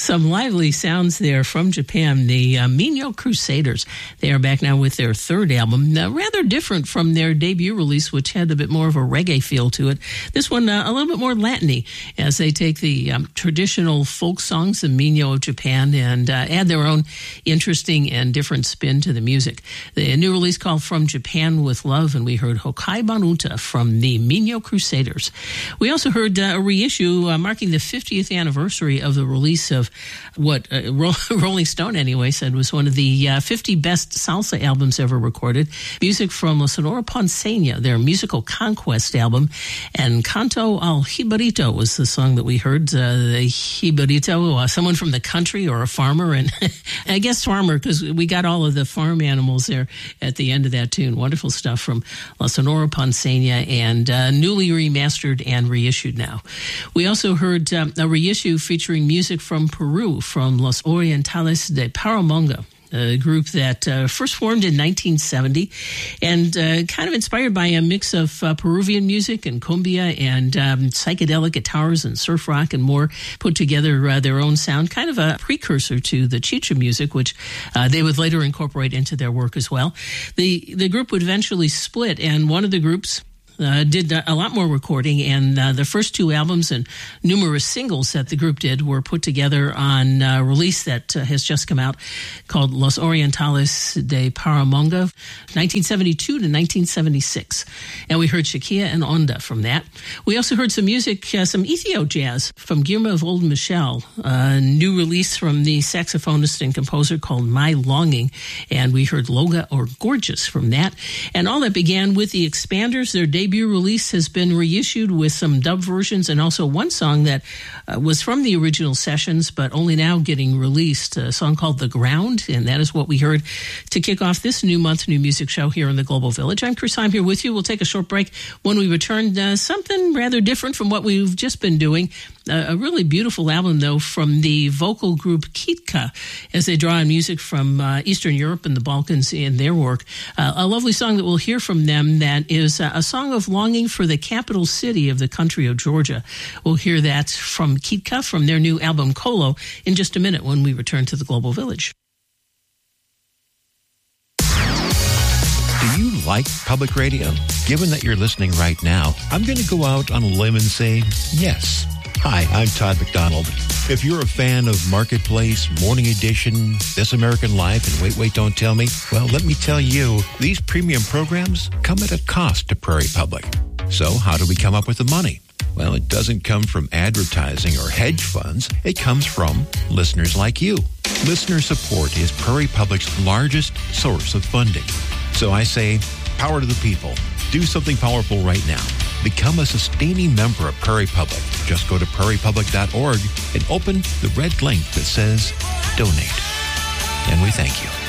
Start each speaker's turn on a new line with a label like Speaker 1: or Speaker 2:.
Speaker 1: Some lively sounds there from Japan, the Minyo Crusaders. They are back now with their third album, rather different from their debut release, which had a bit more of a reggae feel to it. This one a little bit more Latin-y, as they take the traditional folk songs, the Minyo of Japan, and add their own interesting and different spin to the music. The new release called From Japan with Love, and we heard Hokai Banuta from the Minyo Crusaders. We also heard a reissue marking the 50th anniversary of the release of what Rolling Stone anyway said was one of the 50 best salsa albums ever recorded. Music from La Sonora Ponceña, their musical conquest album, and Canto al Jibarito was the song that we heard. The Jibarito, someone from the country or a farmer, and I guess farmer because we got all of the farm animals there at the end of that tune. Wonderful stuff from La Sonora Ponceña, and newly remastered and reissued now. We also heard a reissue featuring music from Peru, from Los Orientales de Paramonga, a group that first formed in 1970 and kind of inspired by a mix of Peruvian music and cumbia and psychedelic guitars and surf rock and more, put together their own sound, kind of a precursor to the chicha music, which they would later incorporate into their work as well. The group would eventually split, and one of the groups did a lot more recording, and the first two albums and numerous singles that the group did were put together on a release that has just come out called Los Orientales de Paramonga, 1972 to 1976. And we heard Shakia and Onda from that. We also heard some music, some Ethio jazz from Guillermo of Old Michel, a new release from the saxophonist and composer called My Longing, and we heard Loga or Gorgeous from that. And all that began with the Expanders. Their debut release has been reissued with some dub versions and also one song that was from the original sessions but only now getting released, a song called The Ground, and that is what we heard to kick off this new month, new music show here in the Global Village. I'm Chris, I'm here with you. We'll take a short break. When we return, something rather different from what we've just been doing. A really beautiful album, though, from the vocal group Kitka, as they draw on music from Eastern Europe and the Balkans in their work. A lovely song that we'll hear from them that is a song of longing for the capital city of the country of Georgia. We'll hear that from Kitka from their new album Kolo in just a minute when we return to the Global Village.
Speaker 2: Do you like public radio? Given that you're listening right now, I'm going to go out on a limb and say yes. Hi, I'm Todd McDonald. If you're a fan of Marketplace, Morning Edition, This American Life, and Wait, Don't Tell Me, well, let me tell you, these premium programs come at a cost to Prairie Public. So how do we come up with the money? Well, it doesn't come from advertising or hedge funds. It comes from listeners like you. Listener support is Prairie Public's largest source of funding. So I say, power to the people. Do something powerful right now. Become a sustaining member of Prairie Public. Just go to prairiepublic.org and open the red link that says Donate. And we thank you.